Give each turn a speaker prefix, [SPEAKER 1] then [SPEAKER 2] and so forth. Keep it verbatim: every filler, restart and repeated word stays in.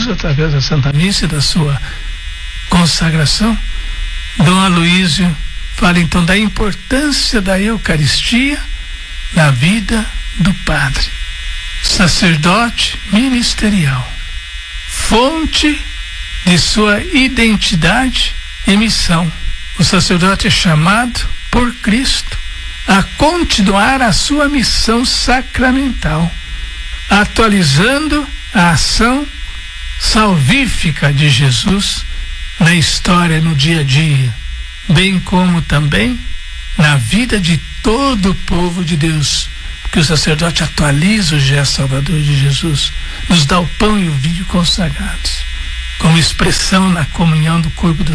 [SPEAKER 1] Jesus, através da Santa Missa e da sua consagração. Dom Aloísio fala então da importância da Eucaristia na vida do padre, sacerdote ministerial, fonte de sua identidade e missão. O sacerdote é chamado por Cristo a continuar a sua missão sacramental, atualizando a ação salvífica de Jesus na história, no dia a dia, bem como também na vida de todo o povo de Deus, porque o sacerdote atualiza o gesto salvador de Jesus, nos dá o pão e o vinho consagrados, como expressão na comunhão do corpo do